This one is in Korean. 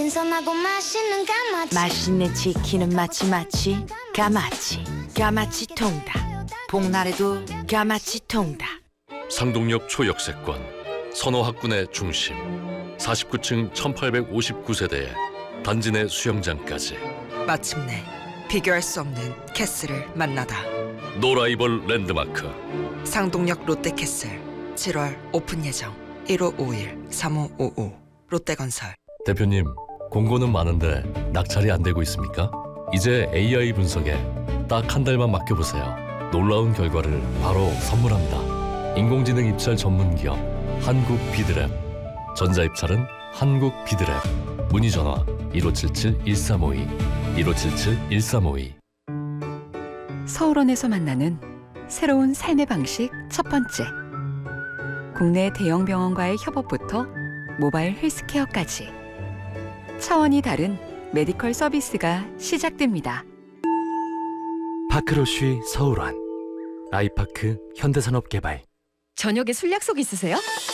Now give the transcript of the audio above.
신선하고 맛있는 까마치. 맛있는 치킨은 마치 까마치 통닭. 복날에도 까마치 통닭. 상동역 초역세권, 선호학군의 중심, 49층 1859세대에 단지 내 수영장까지. 마침내 비교할 수 없는 캐슬을 만나다. 노라이벌 랜드마크. 상동역 롯데캐슬 7월 오픈 예정. 1551-3555 롯데건설. 대표님, 공고는 많은데 낙찰이 안 되고 있습니까? 이제 AI 분석에 딱 한 달만 맡겨보세요. 놀라운 결과를 바로 선물합니다. 인공지능 입찰 전문 기업 한국비드랩. 전자입찰은 한국비드랩. 문의 전화 1577-1352 1577-1352. 서울원에서 만나는 새로운 삶의 방식 첫 번째. 국내 대형 병원과의 협업부터 모바일 헬스케어까지 차원이 다른 메디컬 서비스가 시작됩니다. 파크로쉬 서울원, 아이파크 현대산업개발. 저녁에 술 약속 있으세요?